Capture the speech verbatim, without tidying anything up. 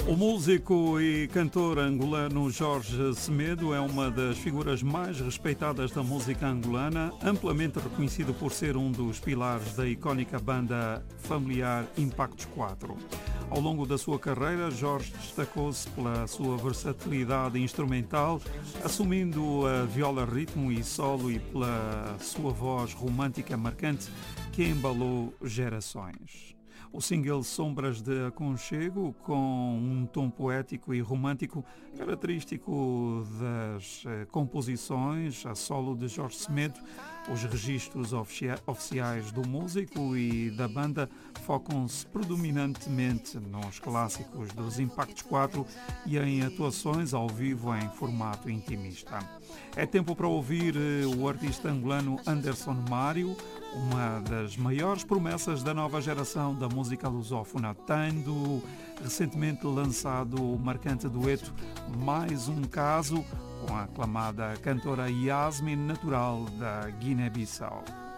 O músico e cantor angolano Jorge Semedo é uma das figuras mais respeitadas da música angolana, amplamente reconhecido por ser um dos pilares da icónica banda familiar Impactos quatro. Ao longo da sua carreira, Jorge destacou-se pela sua versatilidade instrumental, assumindo a viola ritmo e solo e pela sua voz romântica marcante que embalou gerações. O single Sombras de Aconchego, com um tom poético e romântico característico das eh, composições a solo de Jorge Semedo, os registros oficia- oficiais do músico e da banda focam-se predominantemente nos clássicos dos Impactos quatro e em atuações ao vivo em formato intimista. É tempo para ouvir eh, o artista angolano Anderson Mário, uma das maiores promessas da nova geração da música lusófona, tendo recentemente lançado o marcante dueto Mais um Caso com a aclamada cantora Yasmin, natural da Guiné-Bissau.